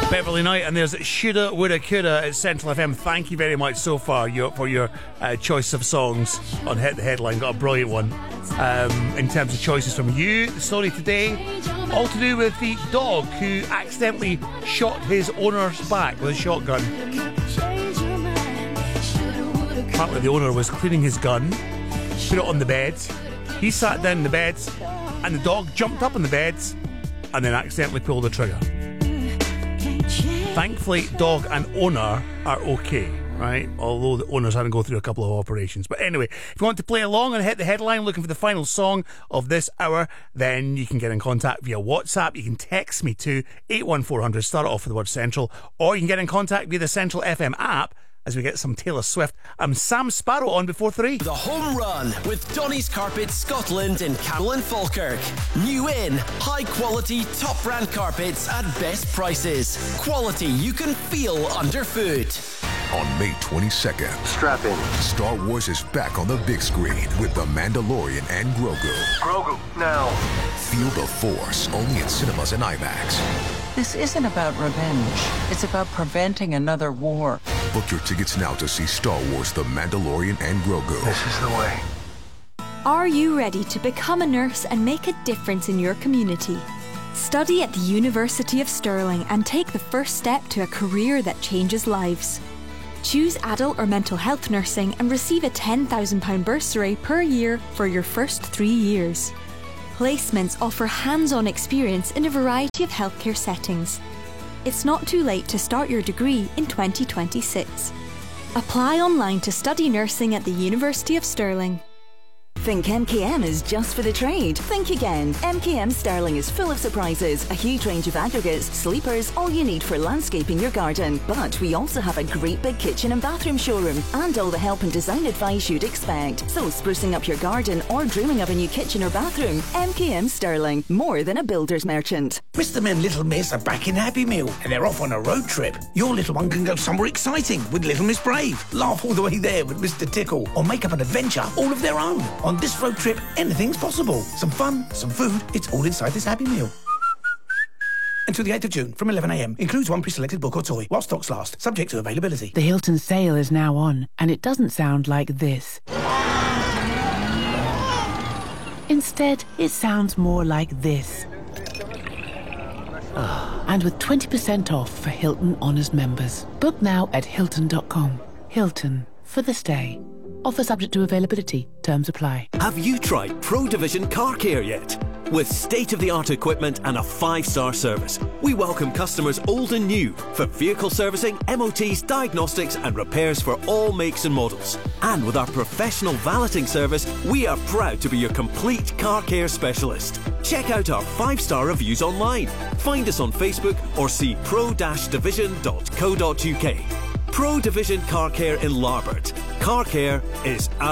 Beverly Knight, and there's Shoulda, Woulda, Coulda at Central FM. Thank you very much so far for your choice of songs on Hit the Headline. Got a brilliant one in terms of choices from you. The story today, all to do with the dog who accidentally shot his owner's back with a shotgun. Apparently the owner was cleaning his gun, put it on the bed. He sat down in the bed, and the dog jumped up on the bed and then accidentally pulled the trigger. Thankfully, dog and owner are okay, right? Although the owners had to go through a couple of operations. But anyway, if you want to play along and hit the headline looking for the final song of this hour, then you can get in contact via WhatsApp. You can text me to 81400, start it off with the word Central, or you can get in contact via the Central FM app as we get some Taylor Swift. I'm Sam Sparrow on before 3. The Home Run with Donny's Carpets Scotland in Camel and Falkirk. New in, high quality, top brand carpets at best prices. Quality you can feel underfoot. On May 22nd, strap in. Star Wars is back on the big screen with The Mandalorian and Grogu. Grogu, now. Feel the Force, only in cinemas and IMAX. This isn't about revenge. It's about preventing another war. Book your tickets now to see Star Wars The Mandalorian and Grogu. This is the way. Are you ready to become a nurse and make a difference in your community? Study at the University of Stirling and take the first step to a career that changes lives. Choose adult or mental health nursing and receive a £10,000 bursary per year for your first 3 years. Placements offer hands-on experience in a variety of healthcare settings. It's not too late to start your degree in 2026. Apply online to study nursing at the University of Stirling. Think MKM is just for the trade? Think again. MKM Stirling is full of surprises, a huge range of aggregates, sleepers, all you need for landscaping your garden. But we also have a great big kitchen and bathroom showroom and all the help and design advice you'd expect. So sprucing up your garden or dreaming of a new kitchen or bathroom, MKM Stirling, more than a builder's merchant. Mr. and Little Miss are back in Happy Meal and they're off on a road trip. Your little one can go somewhere exciting with Little Miss Brave, laugh all the way there with Mr. Tickle, or make up an adventure all of their own. On this road trip, anything's possible. Some fun, some food, it's all inside this Happy Meal. Until the 8th of June from 11 a.m. Includes one pre-selected book or toy while stocks last, subject to availability. The Hilton sale is now on, and it doesn't sound like this. Instead, it sounds more like this. And with 20% off for Hilton Honors members. Book now at Hilton.com. Hilton, for the stay. Offer subject to availability. Terms apply. Have you tried Pro Division Car Care yet? With state-of-the-art equipment and a 5-star service, we welcome customers old and new for vehicle servicing, MOTs, diagnostics and repairs for all makes and models. And with our professional valeting service, we are proud to be your complete car care specialist. Check out our 5-star reviews online. Find us on Facebook or see pro-division.co.uk. Pro Division Car Care in Larbert. Car care is our